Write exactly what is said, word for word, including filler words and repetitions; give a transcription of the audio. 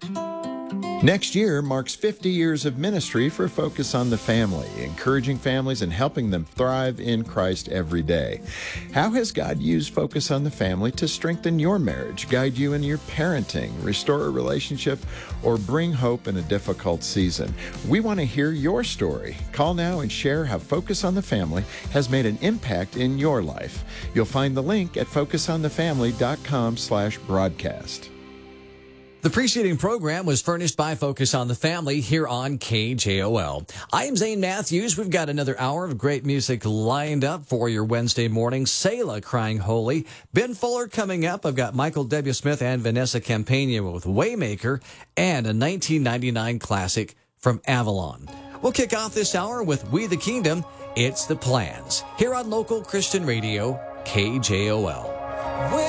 Next year marks fifty years of ministry for Focus on the Family, encouraging families and helping them thrive in Christ every day. How has God used Focus on the Family to strengthen your marriage, guide you in your parenting, restore a relationship, or bring hope in a difficult season? We want to hear your story. Call now and share how Focus on the Family has made an impact in your life. You'll find the link at focus on the family dot com slash broadcast. The preceding program was furnished by Focus on the Family here on K J O L. I am Zane Matthews. We've got another hour of great music lined up for your Wednesday morning. Selah, Crying Holy. Ben Fuller coming up. I've got Michael W. Smith and Vanessa Campagna with Waymaker and a nineteen ninety-nine classic from Avalon. We'll kick off this hour with We the Kingdom. It's the Plans here on local Christian radio, K J O L.